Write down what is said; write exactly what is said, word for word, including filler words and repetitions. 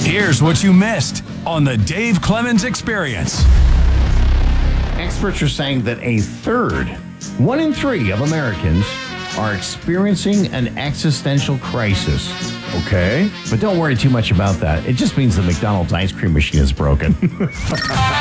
Here's what you missed on the Dave Clemens Experience. Experts are saying that a third, one in three of Americans are experiencing an existential crisis. Okay. But don't worry too much about that. It just means the McDonald's ice cream machine is broken.